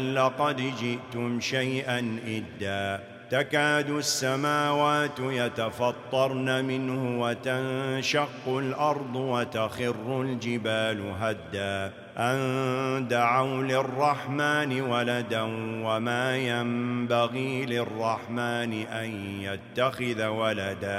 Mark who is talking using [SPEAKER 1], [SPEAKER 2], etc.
[SPEAKER 1] لقد جئتم شيئا إدا تكاد السماوات يتفطرن منه وتنشق الأرض وتخر الجبال هدا أن دعوا للرحمن ولدا وما ينبغي للرحمن أن يتخذ ولدا